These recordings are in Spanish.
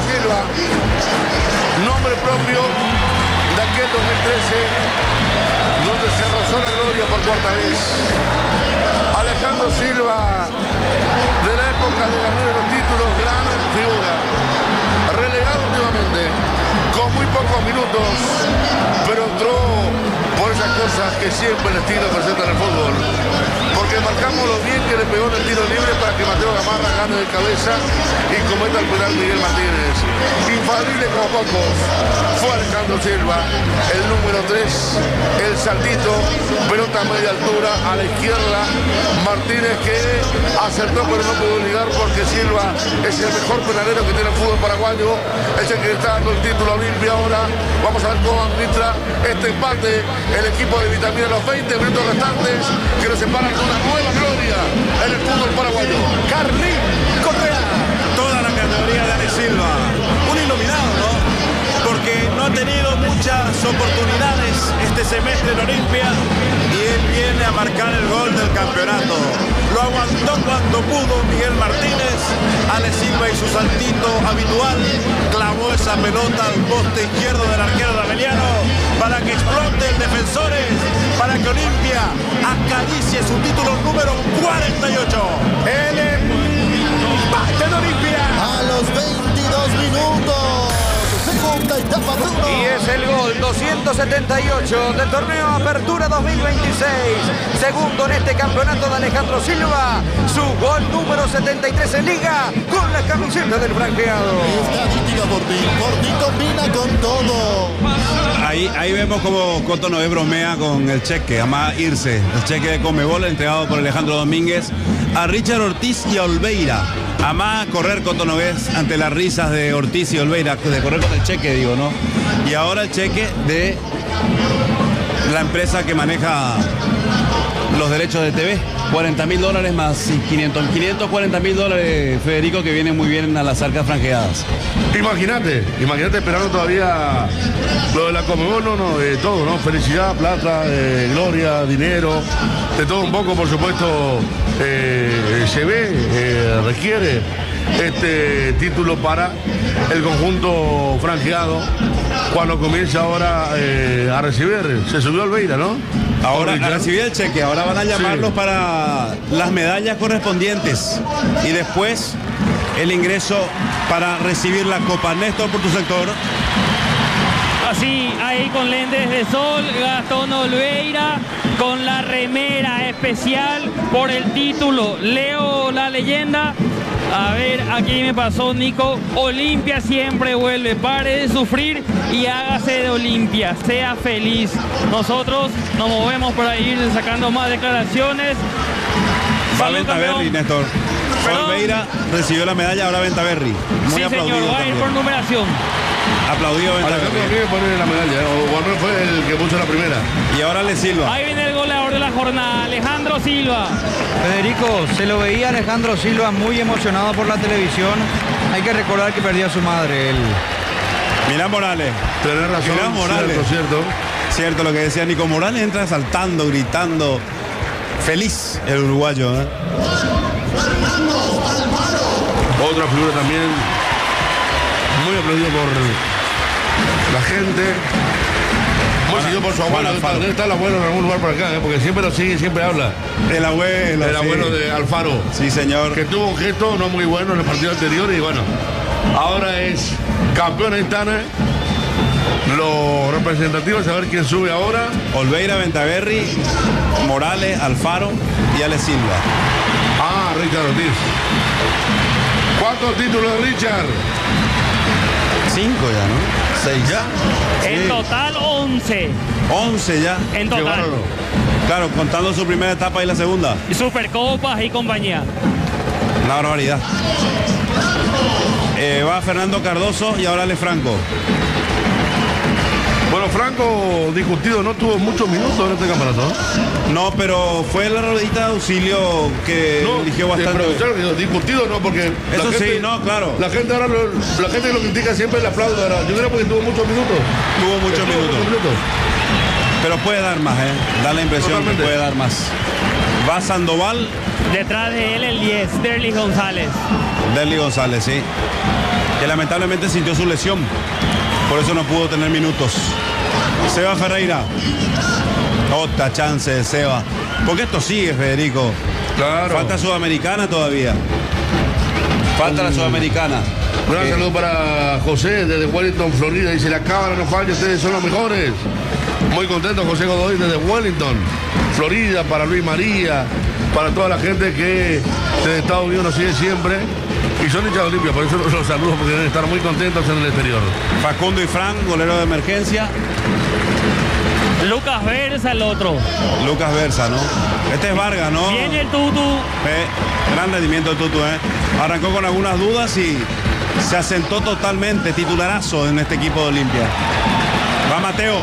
Silva, nombre propio de aquel 2013, donde se rozó la gloria por cuarta vez. Alejandro Silva, de la época de ganar los títulos, gran figura, relegado últimamente, con muy pocos minutos, pero entró por esas cosas que siempre el estilo presenta en el fútbol. Porque marcamos lo bien que le pegó en el tiro libre para que Mateo Gamarra gane de cabeza y cometa el penal Miguel Martínez. Infalible como pocos, fue Alejandro Silva, el número 3, el saltito, pelota a media altura, a la izquierda, Martínez que acertó pero no pudo ligar porque Silva es el mejor penalero que tiene el fútbol paraguayo, es el que le está dando el título a Olimpia ahora. Vamos a ver cómo administra este empate el equipo de Vitamina los 20 minutos restantes que nos separan con una nueva gloria en el fútbol paraguayo. Carlín Correa. Toda la categoría de Ale Silva. Un iluminado, ¿no? Porque no ha tenido muchas oportunidades este semestre en Olimpia y él viene a marcar el gol del campeonato. Lo aguantó cuando pudo Miguel Martínez. Ale Silva y su saltito habitual clavó esa pelota al poste izquierdo del arquero D'Ameliano para que explote el Defensores, para que Olimpia acaricie su título número 48. El empate de Olimpia. A los 22 minutos. Segunda etapa, Bruno. Y es el gol 278 del torneo Apertura 2026. Segundo en este campeonato de Alejandro Silva. Su gol número 73 en Liga con la camiseta del franqueado. Estadística por ti combina con todo. Ahí vemos como Coto Noé bromea con el cheque, además irse. El cheque de Conmebol entregado por Alejandro Domínguez a Richard Ortiz y a Olveira. Amá correr Coto Noé ante las risas de Ortiz y Olveira, de correr con el cheque, digo, ¿no? Y ahora el cheque de la empresa que maneja los derechos de TV. $40.000 más 540.000 dólares, Federico, que vienen muy bien a las arcas franqueadas. Imagínate esperando todavía lo de la Conmebol, de todo, ¿no? Felicidad, plata, gloria, dinero, de todo un poco, por supuesto, se ve, requiere este título para el conjunto franqueado cuando comienza ahora a recibir. Se subió Olveira, ¿no? Ahora a recibir el cheque, ahora van a llamarlos para las medallas correspondientes y después el ingreso para recibir la Copa. Néstor, por tu sector. Así, ahí con lentes de sol, Gastón Olveira con la remera especial por el título. Leo la leyenda. A ver, aquí me pasó Nico. Olimpia siempre vuelve. Pare de sufrir y hágase de Olimpia. Sea feliz. Nosotros nos movemos para ir sacando más declaraciones. Va Ventaverri, Néstor. Olveira recibió la medalla, ahora Ventaverri. Muy sí, aplaudido. Señor, va a ir por numeración. Aplaudido Ventaverri. Alejandro poner la medalla, o no fue el que puso la primera. Y ahora Ale Silva. Ahí viene el goleador de la jornada, Alejandro Silva. Federico, se lo veía Alejandro Silva muy emocionado por la televisión. Hay que recordar que perdió a su madre, él. Milán Morales. Tenés razón, Milán Morales. Cierto. Cierto lo que decía Nico Morales, entra saltando, gritando. Feliz el uruguayo, ¿eh? Otra figura también muy aplaudido por la gente. Muy seguido por su abuelo. Está el abuelo en algún lugar por acá, porque siempre lo sigue y siempre habla. El abuelo. El abuelo de Alfaro. Sí, señor. Que tuvo un gesto no muy bueno en el partido anterior y bueno, ahora es campeón en Tana. Los representativos, a ver quién sube ahora. Olveira, Ventaverri, Morales, Alfaro y Ale Silva. Ah, Richard Ortiz. ¿Cuántos títulos, Richard? 5 ya, ¿no? 6 ya. En total 11. 11 ya. En total. Claro, contando su primera etapa y la segunda. Supercopas y compañía. Una barbaridad. Va Fernando Cardoso y ahora Ale Franco. Bueno, Franco, discutido, no tuvo muchos minutos en este campeonato. No, pero fue la ruedita de auxilio que eligió bastante. Pero, discutido no, porque eso la gente, sí, no, claro. La gente ahora la gente que lo critica siempre le aplaude. Yo creo porque tuvo muchos minutos. Tuvo muchos minutos. Pero puede dar más, da la impresión. Totalmente. Que puede dar más. Va Sandoval. Detrás de él el 10, Derly González. Derly González, sí. que lamentablemente sintió su lesión. Por eso no pudo tener minutos. Seba Ferreira. Otra chance de Seba. Porque esto sigue, Federico. Claro. Falta Sudamericana todavía. Falta la Sudamericana. Un gran saludo para José desde Wellington, Florida. Dice, la cámara no falla, ustedes son los mejores. Muy contento José Godoy desde Wellington, Florida, para Luis María, para toda la gente que desde Estados Unidos nos sigue siempre. Y son hinchas de Olimpia, por eso los saludo, porque deben estar muy contentos en el exterior. Facundo y Fran, golero de emergencia. Lucas Versa, el otro. Lucas Versa, ¿no? Este es Vargas, ¿no? Viene el Tutu. Gran rendimiento el Tutu, ¿eh? Arrancó con algunas dudas y se asentó totalmente, titularazo en este equipo de Olimpia. Va Mateo.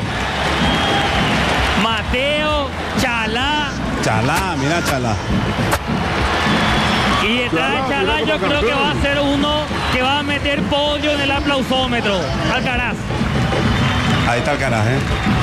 Mateo, Chalá. Chalá, mira Chalá. Y detrás de Chalá yo creo que va a ser uno que va a meter podio en el aplausómetro. Alcaraz. Ahí está Alcaraz, ¿eh?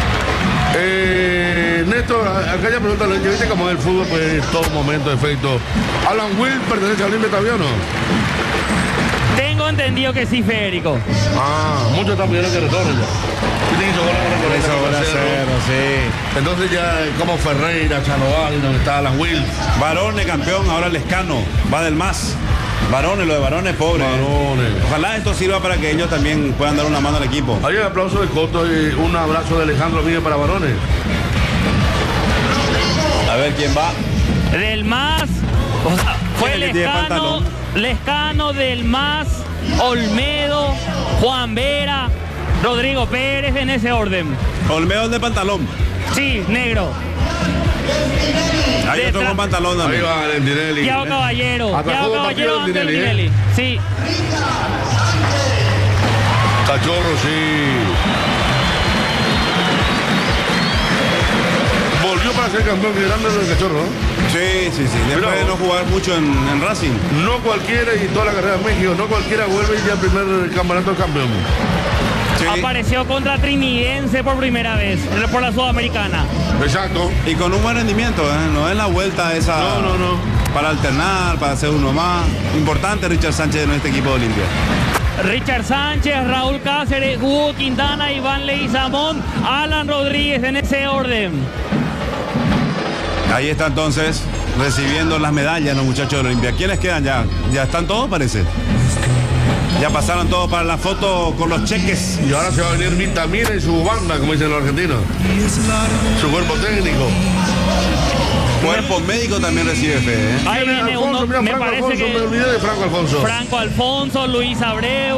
Néstor, acá ya pregunta, ¿ya viste cómo es el fútbol? Pues todo momento, efecto. ¿Alan Will pertenece a Olimpia todavía o no? Tengo entendido que sí, Federico. Muchos están pidiendo que retorne ya. Hizo gol a cero, sí. Entonces ya como Ferreira, Chanoval, donde está Alan Will. Varones campeón, ahora Lescano, va del más. Varones, lo de Varones, pobre. Varones. Ojalá esto sirva para que ellos también puedan dar una mano al equipo. Hay un aplauso de Coto y un abrazo de Alejandro Miguel para Varones. A ver quién va. Del más, fue Lescano, del más, Olmedo, Juan Vera, Rodrigo Pérez, en ese orden. Olmedo de pantalón. Sí, negro. Hay otro con pantalón también. Ahí va Valentinelli. Thiago Caballero. Thiago Caballero ante Valentinelli. Sí. Cachorro, sí. Volvió para ser campeón grande del Cachorro, ¿no? Sí. Después de no jugar mucho en Racing. No cualquiera, y toda la carrera de México, no cualquiera vuelve ya al primer campeonato de campeón. Sí. Apareció contra Trinidense por primera vez, por la Sudamericana. Exacto. Y con un buen rendimiento, ¿eh? No es la vuelta esa. No. Para alternar, para hacer uno más. Importante Richard Sánchez en este equipo de Olimpia. Richard Sánchez, Raúl Cáceres, Hugo Quintana, Iván Leguizamón, Alan Rodríguez, en ese orden. Ahí está entonces recibiendo las medallas los muchachos de Olimpia. ¿Quiénes quedan ya? ¿Ya están todos, parece? Ya pasaron todos para la foto con los cheques. Y ahora se va a venir Vitamina y su banda, como dicen los argentinos. Su cuerpo técnico. Cuerpo médico también recibe fe, ¿eh? Ahí viene Alfonso, uno, mira, me Franco parece Alfonso, que... me olvidé de Franco Alfonso. Franco Alfonso, Luis Abreu.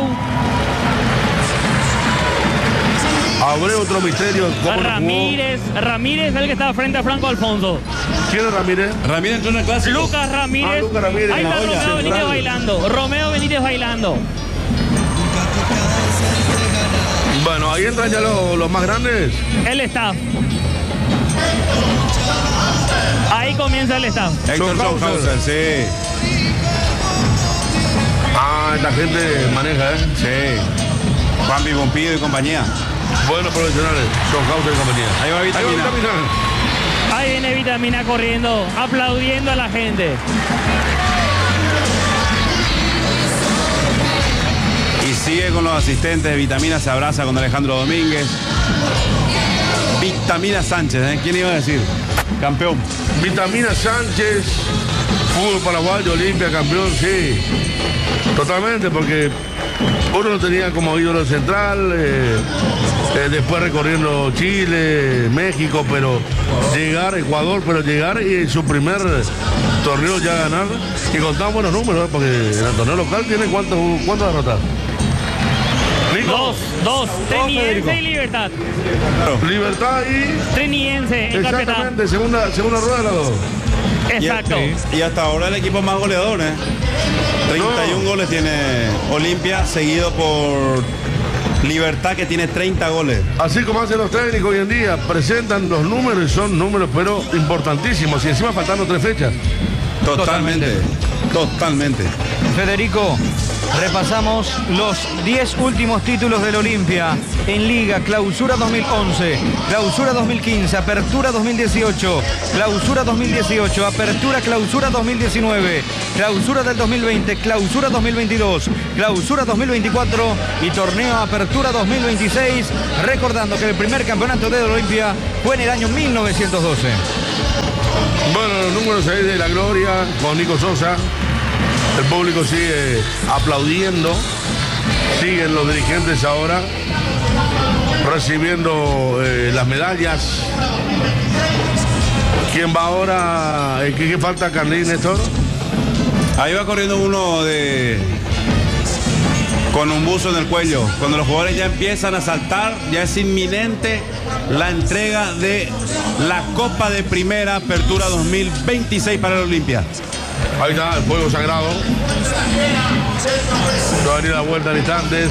Abreu, otro misterio. Ramírez es el que está frente a Franco Alfonso. ¿Quién es Ramírez? Ramírez entró en el clásico. Lucas Ramírez. Lucas Ramírez. Ahí está Romeo Benítez bailando. Romeo Benítez bailando. Bueno, ahí entran ya los más grandes. El staff. Ahí comienza el staff. Héctor Schonhauser, sí. Esta gente maneja, ¿eh? Sí. Juan Pompido y compañía. Buenos profesionales. Schonhauser y compañía. Ahí va Vitamina. Ahí viene Vitamina corriendo, aplaudiendo a la gente. Y sigue con los asistentes. Vitamina se abraza con Alejandro Domínguez. Vitamina Sánchez, ¿eh? ¿Quién iba a decir? Campeón. Vitamina Sánchez, fútbol paraguayo, Olimpia, campeón, sí. Totalmente, porque uno lo tenía como ídolo central, después recorriendo Chile, México, pero llegar a Ecuador, y su primer torneo ya ganar, y con tan buenos números, porque en el torneo local tiene ¿cuántas derrotas? Dos. Trinidense y Libertad. Libertad y... Trinidense en Capital. Exactamente, segunda rueda de las dos. Exacto. Y hasta ahora el equipo más goleador, ¿eh? 31 goles tiene Olimpia, seguido por Libertad, que tiene 30 goles. Así como hacen los técnicos hoy en día, presentan los números y son números pero importantísimos. Y encima faltando 3 fechas. Totalmente. Totalmente. Federico, repasamos los 10 últimos títulos del Olimpia en Liga: Clausura 2011, Clausura 2015, Apertura 2018, Clausura 2018, Apertura Clausura 2019, Clausura del 2020, Clausura 2022, Clausura 2024 y Torneo Apertura 2026. Recordando que el primer campeonato de Olimpia fue en el año 1912. Bueno, los números ahí de la gloria con Nico Sosa. El público sigue aplaudiendo. Siguen los dirigentes ahora recibiendo las medallas. ¿Quién va ahora? ¿Qué falta, Carlín, Néstor? Ahí va corriendo uno con un buzo en el cuello. Cuando los jugadores ya empiezan a saltar, ya es inminente la entrega de la Copa de Primera Apertura 2026 para el Olimpia. Ahí está el fuego sagrado. Va a venir la vuelta en instantes.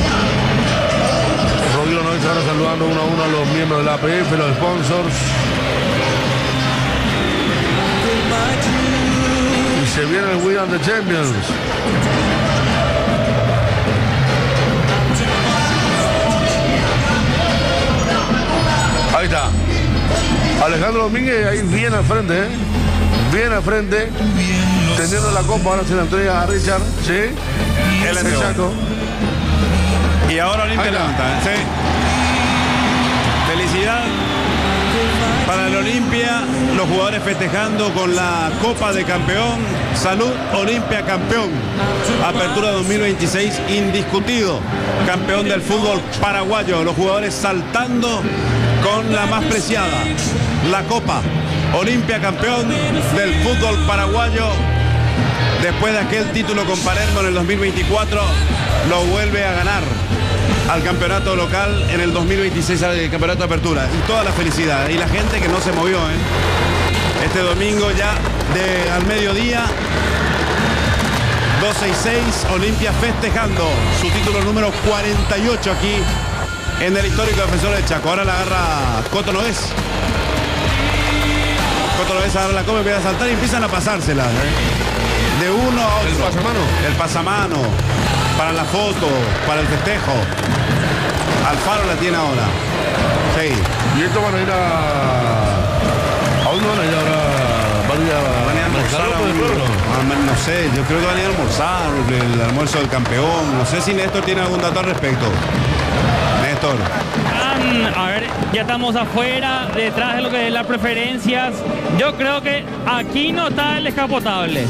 Rodrigo Noves ahora saludando uno a uno a los miembros de la APF, los sponsors. Y se viene el We Are the Champions. Ahí está. Alejandro Domínguez ahí bien al frente, ¿eh? Bien al frente. Teniendo la copa, ahora se la entrega a Richard. Sí. Él Exacto. Y ahora Olimpia levanta. Sí. Felicidad para el Olimpia. Los jugadores festejando con la Copa de Campeón. Salud, Olimpia campeón. Apertura 2026 indiscutido. Campeón del fútbol paraguayo. Los jugadores saltando con la más preciada, la Copa. Olimpia campeón del fútbol paraguayo. Después de aquel título con Palermo en el 2024, lo vuelve a ganar al campeonato local en el 2026, al campeonato de apertura. Y toda la felicidad. Y la gente que no se movió, ¿eh? Este domingo ya al mediodía, 12:06, Olimpia festejando su título número 48 aquí en el histórico Defensor del Chaco. Ahora la agarra Coto Noves. Coto Noves agarra la copa, empieza a saltar y empiezan a pasársela, de uno a otro. El pasamano. El pasamano. Para la foto, para el festejo. Alfaro la tiene ahora. Sí. Y estos van a ir ¿a dónde van a ir ahora? Van a ir a almorzar a un... No sé, yo creo que van a ir a almorzar, el almuerzo del campeón. No sé si Néstor tiene algún dato al respecto. Néstor. A ver, ya estamos afuera, detrás de lo que es las preferencias. Yo creo que aquí no está el descapotable.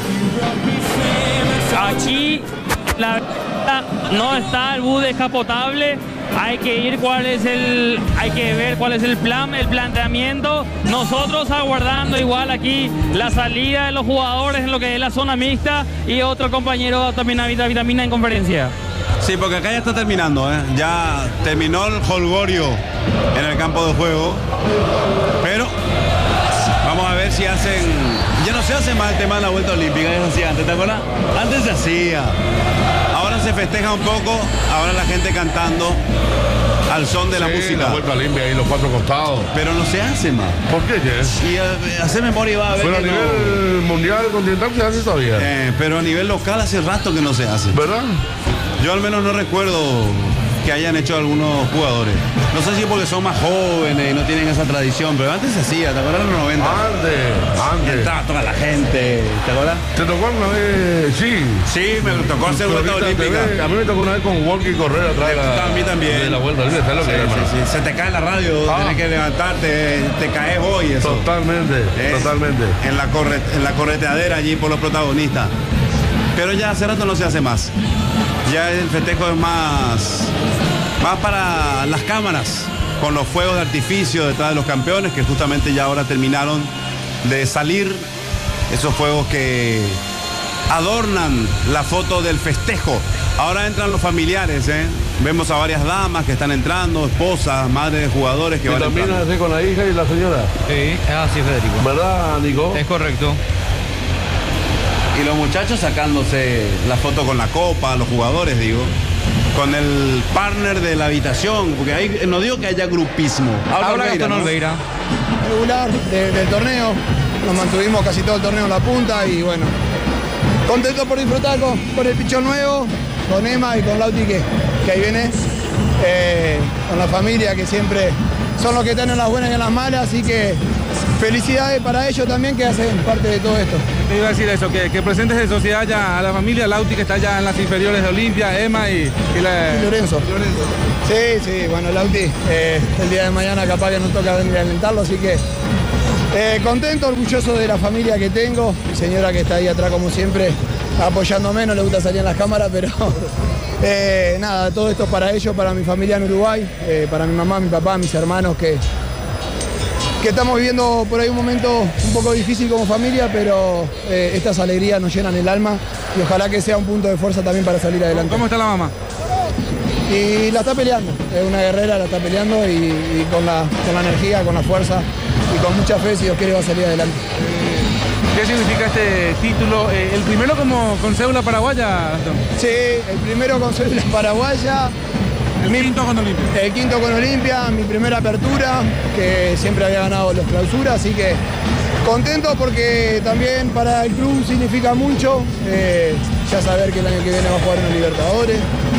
Aquí no está el bus descapotable. Hay que ver cuál es el plan, el planteamiento. Nosotros aguardando igual aquí la salida de los jugadores en lo que es la zona mixta y otro compañero también a vitamina en conferencia. Sí, porque acá ya está terminando, ¿eh? Ya terminó el holgorio en el campo de juego. Pero vamos a ver si hacen... Ya no se hace más el tema de la vuelta olímpica, ya se hacía antes, ¿te acuerdas? Antes se hacía. Ahora se festeja un poco, ahora la gente cantando al son de la música. La vuelta olímpica y los cuatro costados. Pero no se hace más. ¿Por qué, Jess? Y hace memoria y va a ver. Pero a nivel mundial, continental se hace todavía. Pero a nivel local hace rato que no se hace. ¿Verdad? Yo al menos no recuerdo que hayan hecho algunos jugadores. No sé si porque son más jóvenes y no tienen esa tradición, pero antes se hacía, ¿te acuerdas de los 90? Antes. Entraba toda la gente, ¿te acuerdas? ¿Te tocó alguna vez? Sí. Sí, me tocó hacer vuelta olímpica. A mí me tocó una vez con Walkie correr atrás a mí también. De la vuelta olímpica. ¿Sabes lo que es, sí. Se te cae la radio, tienes que levantarte, te caes hoy. Eso. Totalmente. En la correteadera allí por los protagonistas. Pero ya hace rato no se hace más. Ya el festejo es más para las cámaras, con los fuegos de artificio detrás de los campeones, que justamente ya ahora terminaron de salir. Esos fuegos que adornan la foto del festejo. Ahora entran los familiares, ¿eh? Vemos a varias damas que están entrando, esposas, madres de jugadores que van entrando. ¿Y también así con la hija y la señora? Sí, es así, Federico. ¿Verdad, Nico? Es correcto. Y los muchachos sacándose la foto con la copa, los jugadores, digo, con el partner de la habitación, porque ahí no digo que haya grupismo. Habla Gastón Olveira. Regular del torneo, nos mantuvimos casi todo el torneo en la punta y bueno, Contento por disfrutar con el pichón nuevo, con Emma y con Lauti que ahí viene, con la familia que siempre son los que están en las buenas y en las malas, así que felicidades para ellos también que hacen parte de todo esto. Te iba a decir eso, que presentes de sociedad ya a la familia, Lauti que está ya en las inferiores de Olimpia, Emma y Lorenzo. Sí, bueno, Lauti, el día de mañana capaz que nos toca venir a alentarlo, así que contento, orgulloso de la familia que tengo, mi señora que está ahí atrás como siempre, apoyándome, no le gusta salir en las cámaras, pero nada, todo esto para ellos, para mi familia en Uruguay, para mi mamá, mi papá, mis hermanos que estamos viviendo por ahí un momento un poco difícil como familia, pero estas alegrías nos llenan el alma y ojalá que sea un punto de fuerza también para salir adelante. ¿Cómo está la mamá? Y la está peleando, es una guerrera, la está peleando y con la energía, con la fuerza y con mucha fe, si Dios quiere, va a salir adelante. ¿Qué significa este título? ¿El primero como con cédula paraguaya, Gastón? Sí, el primero con cédula paraguaya. El quinto con Olimpia. El quinto con Olimpia, mi primera apertura, que siempre había ganado los clausuras, así que contento porque también para el club significa mucho, ya saber que el año que viene va a jugar en los Libertadores.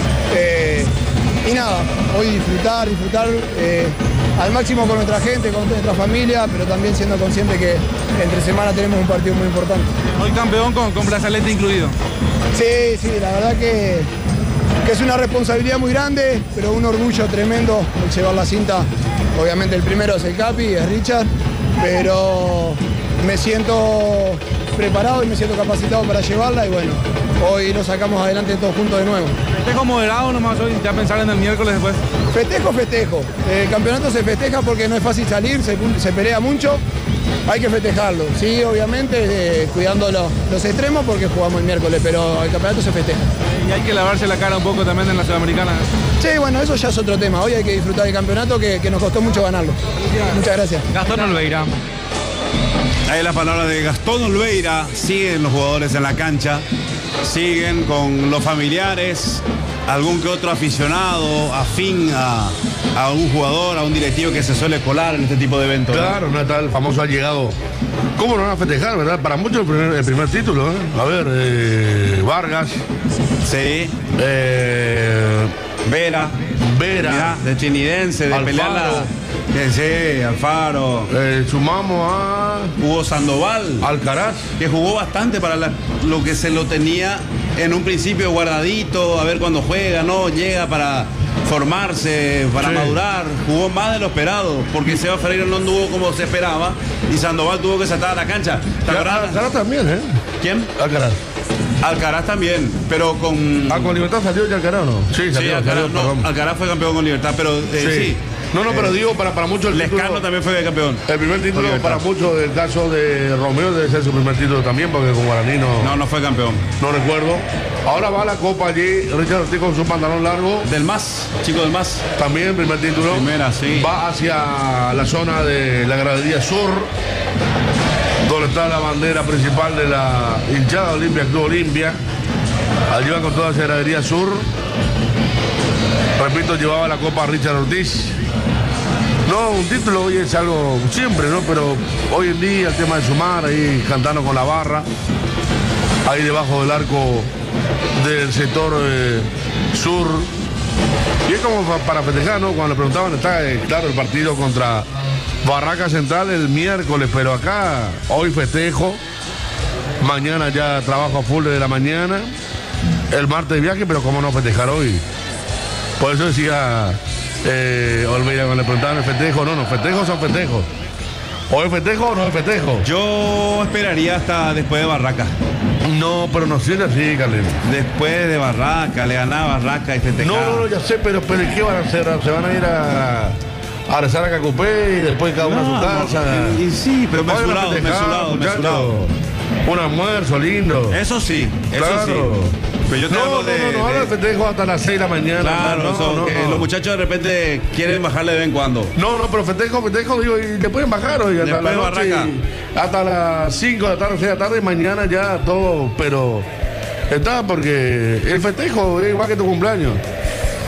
Y nada, hoy disfrutar al máximo con nuestra gente, con nuestra familia, pero también siendo consciente que entre semana tenemos un partido muy importante. Hoy campeón con Brazalete incluido. Sí, la verdad que es una responsabilidad muy grande, pero un orgullo tremendo el llevar la cinta. Obviamente el primero es el Capi, es Richard, pero me siento preparado y me siento capacitado para llevarla y bueno, hoy lo sacamos adelante todos juntos de nuevo. ¿Festejo moderado nomás hoy? ¿Ya pensar en el miércoles después? Festejo. El campeonato se festeja porque no es fácil salir, se pelea mucho, hay que festejarlo. Sí, obviamente, cuidando los extremos porque jugamos el miércoles, pero el campeonato se festeja. Y hay que lavarse la cara un poco también en la Sudamericana. Sí, bueno, eso ya es otro tema. Hoy hay que disfrutar del campeonato que nos costó mucho ganarlo. Muchas gracias. Gastón Olveira. Ahí las palabras de Gastón Olveira. Siguen los jugadores en la cancha, siguen con los familiares, algún que otro aficionado afín a un jugador, a un directivo que se suele colar en este tipo de eventos. Claro, no está el famoso allegado. ¿Cómo no van a festejar, verdad? Para muchos el primer título, ¿eh? A ver, Vargas. Sí. Vera. Mirá, de Trinidense, de Alfaro. pelearla. Sí, Alfaro. Sumamos a Hugo Sandoval. Alcaraz. Que jugó bastante para lo que se lo tenía en un principio guardadito, a ver cuando juega, no llega para formarse, para madurar. Jugó más de lo esperado, porque Seba Ferreira no anduvo como se esperaba y Sandoval tuvo que saltar a la cancha. Alcaraz también, ¿eh? ¿Quién? Alcaraz. Alcaraz también, pero con... ¿Con Libertad salió ya Alcaraz o no? Sí, salió, Alcaraz, perdón. Alcaraz fue campeón con Libertad, pero sí. No, pero digo, para muchos el Lescano título, también fue campeón. El primer título para muchos, el caso de Romeo debe ser su primer título también, porque con Guaraní no fue campeón. No recuerdo. Ahora va a la Copa allí, Richard Ortiz con su pantalón largo. Del MAS, chico del MAS. También primer título. Primera, sí. Va hacia la zona de la gradería sur, donde está la bandera principal de la hinchada Olimpia, Club Olimpia. Allí va con toda esa gradería sur. Repito, llevaba la Copa Richard Ortiz. No, un título hoy es algo siempre, ¿no? Pero hoy en día el tema de sumar, ahí cantando con la barra, ahí debajo del arco del sector sur. Y es como para festejar, ¿no? Cuando le preguntaban, está claro el partido contra Barraca Central el miércoles, pero acá hoy festejo, mañana ya trabajo a full desde la mañana, el martes viaje, pero cómo no festejar hoy. Por eso decía... Olveira, cuando le preguntaban el festejo, no, festejos son festejos. ¿O es festejo o no es festejo? Yo esperaría hasta después de Barraca. No, pero no siente así, Carlito. Después de Barraca, le ganaba Barraca y festejaba. No, ya sé, pero ¿qué van a hacer? ¿Se van a ir a rezar a Cacupé y después cada uno a su casa? Y sí, pero mesurado. Un almuerzo lindo. Eso sí, claro. Sí. Pero yo te hablo no, ahora festejo hasta las 6 de la mañana. Claro, los muchachos de repente quieren bajarle de vez en cuando. No, pero festejo, digo, y le pueden bajar hoy hasta la noche, hasta las 5 de la tarde, 6 de la tarde, y mañana ya todo, pero está porque el festejo es igual que tu cumpleaños.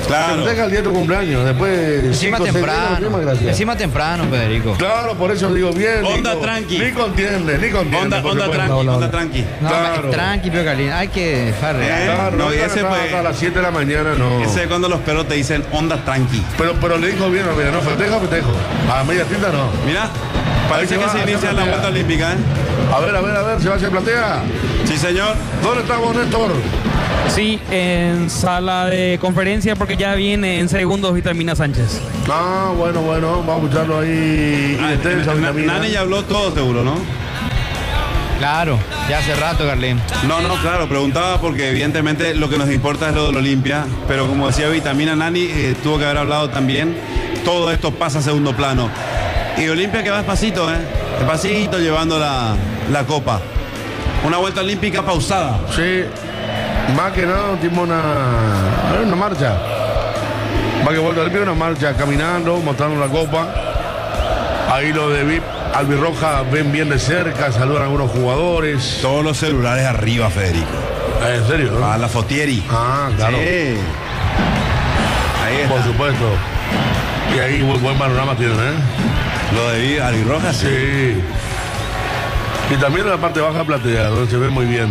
Claro. Te deja el día de tu cumpleaños, después... Encima 5, 6 días, temprano. no tiene más gracia. Encima temprano, Federico. Claro, por eso digo bien. Onda Nico. tranqui. Nico entiende. Onda por supuesto. tranqui, onda tranqui. No, Claro. tranqui, pero Carlín. Hay que farrear. Claro, No, y ese ese fue- a las 7 de la mañana, no. Ese es cuando los perros te dicen onda tranqui. Pero le dijo bien, mira, no, festejo. A media tinta no. Mira, parece Ahí que se se va, inicia se la platea. vuelta olímpica, ¿eh? A ver, ¿se va a hacer platea? Sí, señor. ¿Dónde estamos, Néstor? Sí, en sala de conferencia porque ya viene en segundos Vitamina Sánchez. Ah, bueno, vamos a escucharlo ahí. Nani ya habló todo seguro, ¿no? Claro, ya hace rato, Carlín. No, claro, preguntaba porque evidentemente lo que nos importa es lo del Olimpia, pero como decía Vitamina, Nani tuvo que haber hablado también. Todo esto pasa a segundo plano. Y Olimpia que va despacito, despacito llevando la copa. Una vuelta olímpica pausada. Sí, más que nada, tipo una marcha. Va que vuelta al pie, una marcha caminando, mostrando la copa. Ahí lo de VIP, Albirroja ven bien de cerca, saludan a algunos jugadores. Todos los celulares arriba, Federico. ¿En serio? ¿No? A la Fotieri. Ah, claro. Sí. Ahí está. Por supuesto. Y ahí buen panorama tienen, ¿eh? Lo de Albirroja, sí. Sí. Y también en la parte baja platea, donde se ve muy bien.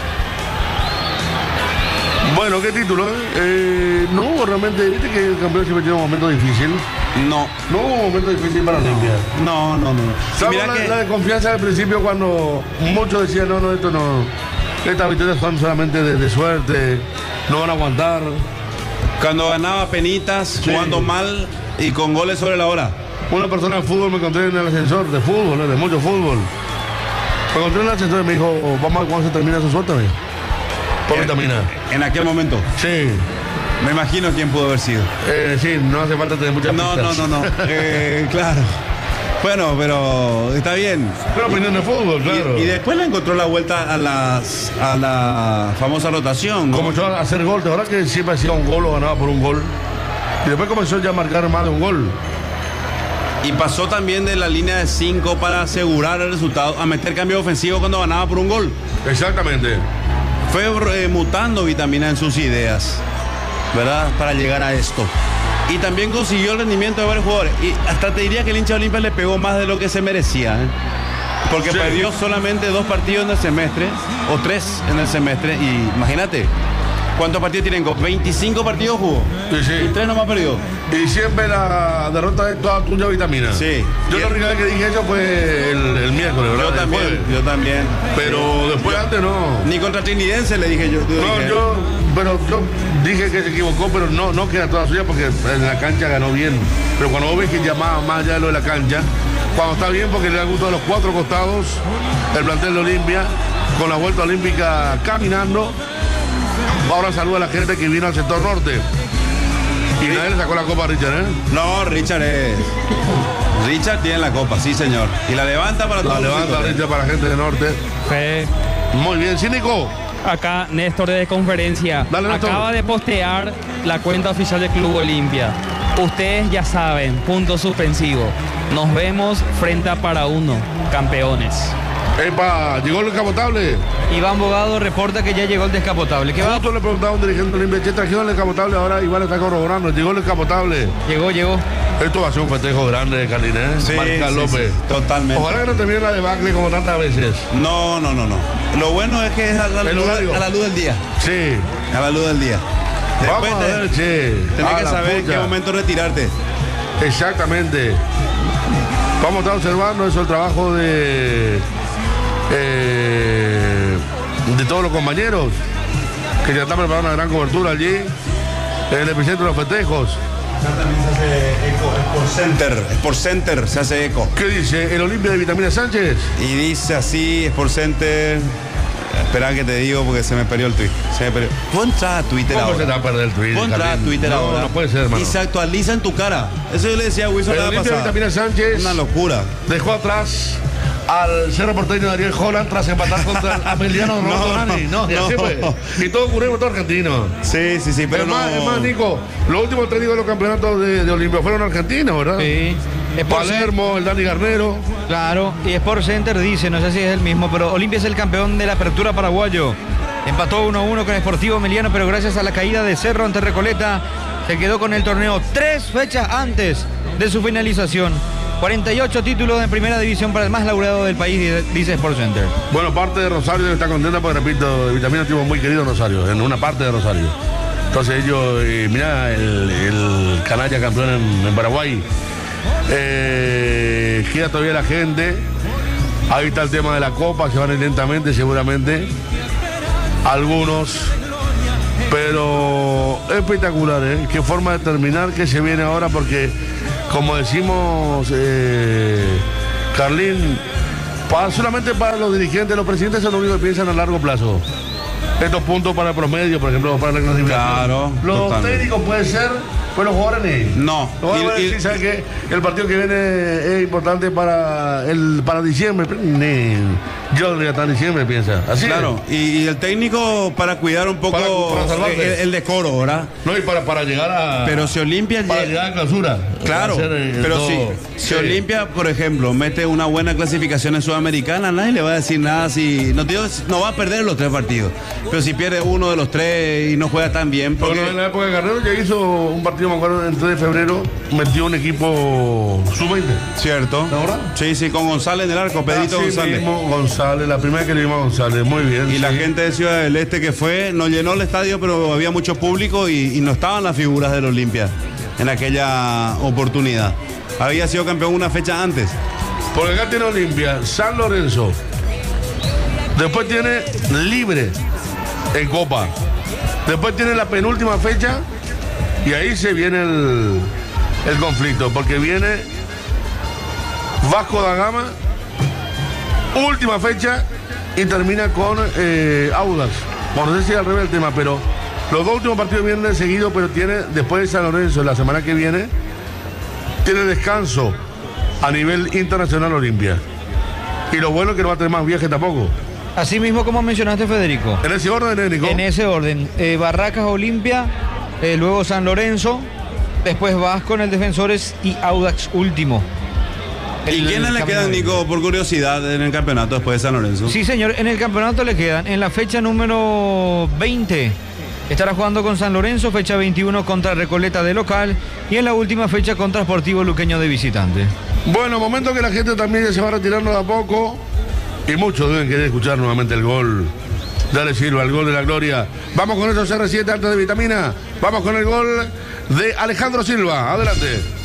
Bueno, ¿qué título? No hubo realmente, viste que el campeón siempre tiene un momento difícil. No. No hubo un momento difícil para Olimpia. No. Salvo Mira que la desconfianza al principio cuando muchos decían, no, esto no. Estas victorias son solamente de suerte, no van a aguantar. cuando ganaba penitas, Sí. jugando mal y con goles sobre la hora. Una persona de fútbol me encontré en el ascensor, de fútbol, de mucho fútbol. Me encontré en el ascensor y me dijo, vamos a ver cuándo se termina su suerte, amigo. Por vitamina. En aquel momento. Sí. Me imagino quién pudo haber sido. Sí, no hace falta tener muchas No. pistas. Claro. Bueno, pero está bien. Pero opinión de fútbol, claro. Y después le encontró la vuelta a la famosa rotación, ¿no? Comenzó a hacer gol, de verdad que siempre hacía un gol o ganaba por un gol. Y después comenzó ya a marcar más de un gol. Y pasó también de la línea de 5 para asegurar el resultado a meter cambio ofensivo cuando ganaba por un gol. Exactamente. Fue mutando Vitamina en sus ideas, ¿verdad? Para llegar a esto. Y también consiguió el rendimiento de varios jugadores. Y hasta te diría que el hincha de Olimpia le pegó más de lo que se merecía, ¿eh? Porque Sí. perdió solamente 2 partidos en el semestre, o 3 en el semestre. Y imagínate, ¿cuántos partidos tienen? 25 partidos jugó. Sí. Y 3 nomás perdió. Y siempre la derrota es toda tuya, Vitamina. Sí. Yo la única vez que dije eso fue el miércoles, ¿verdad? Yo también. Pero después antes no. Ni contra Trinidense le dije yo. Yo dije que se equivocó, pero no queda toda suya porque en la cancha ganó bien. Pero cuando vos ves que llamaba más allá de lo de la cancha, cuando está bien porque le da gusto a los 4 costados, el plantel de Olimpia, con la vuelta olímpica caminando. Ahora saluda a la gente que vino al sector norte. Y nadie le sacó la copa a Richard, ¿eh? No, Richard tiene la copa, sí señor. Y la levanta para La todos. levanta Richard para la gente del norte. Muy bien, sí, Nico. Acá Néstor de conferencia Dale, Néstor. acaba de postear la cuenta oficial del Club Olimpia. Ustedes ya saben, punto suspensivo. Nos vemos frente a Para Uno, campeones. Epa, llegó el descapotable. Iván Bogado reporta que ya llegó el descapotable. ¿Qué va? Justo le preguntaba a un dirigente de Olimpia, che, trajeron el descapotable, ahora Iván está corroborando, llegó el descapotable. Llegó. Esto va a ser un festejo grande, Carlín, ¿eh? Sí, Marca sí, López. sí, totalmente. Ojalá que no termine la debacle como tantas veces. No. Lo bueno es que es a la El luz horario. del día. Sí. A la luz del día. Vamos a ver, che. Tenés A que la saber en pucha. qué momento retirarte. Exactamente. Vamos a estar observando eso, el trabajo de todos los compañeros que ya están preparando una gran cobertura allí en el epicentro de los festejos. También se hace eco, Sport Center se hace eco. ¿Qué dice? ¿El Olimpia de Vitamina Sánchez? Y dice así, Sport Center. Espera que te digo porque se me perdió el tweet. Vos entras a Twitter ¿Cómo se te ahora. va a perder el tweet? Vos entras a Carlín? Twitter No, ahora. no puede ser, hermano. Y se actualiza en tu cara. Eso yo le decía a Wilson El la Olimpia de pasada. Vitamina Sánchez Una locura. dejó atrás al Cerro Porteño Daniel Holland tras empatar contra el Ameliano Roberto Nani. No, y así fue. Y todo ocurrió en todo argentino. Sí, pero es más, Nico, los últimos 3 de los campeonatos de Olimpia fueron argentinos, ¿verdad? Sí. Palermo, el Dani Garnero. Claro, y Sport Center dice, no sé si es el mismo, pero Olimpia es el campeón de la apertura paraguayo. Empató 1-1 con Sportivo Meliano, pero gracias a la caída de Cerro ante Recoleta, Se quedó con el torneo 3 fechas antes de su finalización. 48 títulos en primera división para el más laureado del país, dice SportsCenter. Bueno, parte de Rosario está contenta porque, repito, Vitamina estuvo muy querido en Rosario, en una parte de Rosario. Entonces ellos, mirá, el canalla campeón en Paraguay. Queda todavía la gente. Ahí está el tema de la copa, se van a ir lentamente seguramente. Algunos. Pero espectacular, ¿eh? Qué forma de terminar que se viene ahora, porque como decimos, Carlín, solamente para los dirigentes, los presidentes son los únicos que piensan a largo plazo. Estos puntos para el promedio, por ejemplo, para la clasificación. Claro. Los Totalmente. técnicos puede ser, pero los jugadores no. Los jugadores sí saben que el partido que viene es importante para diciembre. Yo debería estar en diciembre, piensa. Así claro, es. y el técnico para cuidar un poco para salvarse. el decoro, ¿verdad? No, y para llegar a. Pero si Olimpia para llegar a clausura. Claro, pero si Olimpia, por ejemplo, mete una buena clasificación en Sudamericana, nadie le va a decir nada. Si no va a perder los 3 partidos, pero si pierde uno de los 3 y no juega tan bien. Porque... Bueno, en la época de Guerrero ya hizo un partido, me acuerdo, el 3 de febrero, metió un equipo sub-20. Cierto. ¿La verdad? Sí, con González en el arco, Pedrito González. Mismo, González, la primera que le dimos a González, muy bien. Y la gente de Ciudad del Este que fue, no llenó el estadio, pero había mucho público y no estaban las figuras del Olimpia en aquella oportunidad. Había sido campeón una fecha antes. Porque acá tiene Olimpia, San Lorenzo. Después tiene Libre en Copa. Después tiene la penúltima fecha y ahí se viene el conflicto, porque viene Vasco da Gama, última fecha, y termina con Audax. Bueno, no sé si es al revés el tema, pero los 2 últimos partidos vienen seguidos, pero tiene, después de San Lorenzo, la semana que viene, tiene descanso a nivel internacional Olimpia. Y lo bueno es que no va a tener más viajes tampoco. Así mismo como mencionaste, Federico. En ese orden, Nico. En ese orden. Barracas, Olimpia, luego San Lorenzo, después Vasco en el Defensores y Audax último. ¿Y quiénes le quedan, Nico, por curiosidad, en el campeonato después de San Lorenzo? Sí, señor, en el campeonato le quedan en la fecha número 20. Estará jugando con San Lorenzo, fecha 21 contra Recoleta de local y en la última fecha contra Sportivo Luqueño de visitante. Bueno, momento que la gente también ya se va retirando de a poco y muchos deben querer escuchar nuevamente el gol. Dale Silva, el gol de la gloria. Vamos con esos R7 altos de Vitamina. Vamos con el gol de Alejandro Silva. Adelante.